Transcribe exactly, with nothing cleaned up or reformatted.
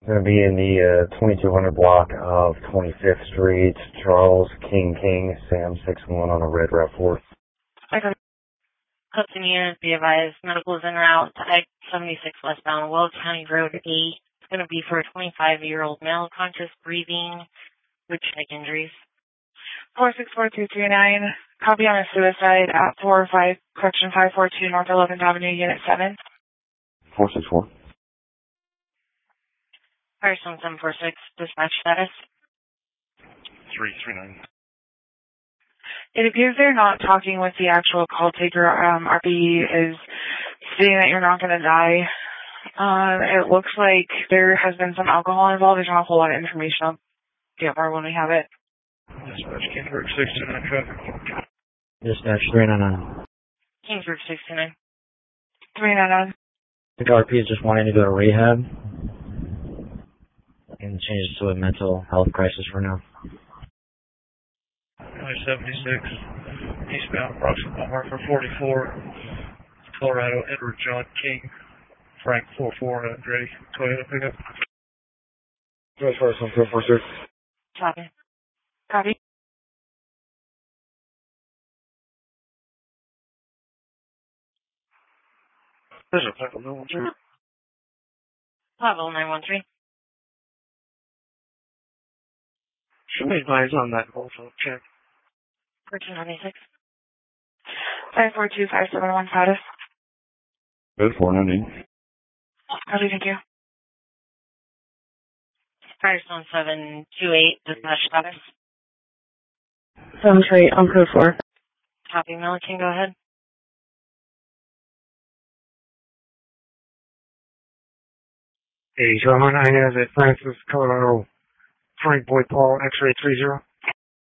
Going to be in the uh, twenty-two hundred block of twenty-fifth Street, Charles King King, Sam six one on a red RAV four. I can Clifton unit, be advised, medical is en route to I seventy-six westbound, Wells County Road eight. It's going to be for a twenty-five-year-old male, conscious breathing with neck injuries. four six four two three nine, copy on a suicide at four oh five, correction five four two North eleventh Avenue, Unit seven. four six four. Firestone seven four six, dispatch status. three three nine. It appears they're not talking with the actual call taker. Um, R P E is stating that you're not going to die. Um, it looks like there has been some alcohol involved. There's not a whole lot of information. I'll get more when we have it. Dispatch Kingsburg six two nine traffic. Dispatch three nine nine. Kingsburg six two nine. three nine nine. I think R P is just wanting to go to rehab and change it to a mental health crisis for now. I seventy-six, eastbound, approximately Hartford forty-four, Colorado, Edward John King, Frank four four, and Grady, Toyota pickup. Go first on four four six. Copy. Copy. This is Michael nine one three. Level nine one three. Should we advise on that also check? fourteen ninety-six. five four two five seven one status. Good four ninety. Copy, thank you. Firestone seven two eight, dispatch status. seven two eight, on code four. Copy, Milliken, go ahead. Hey, John, I have it. Francis, Colorado, Frank Boy Paul, X-ray three zero.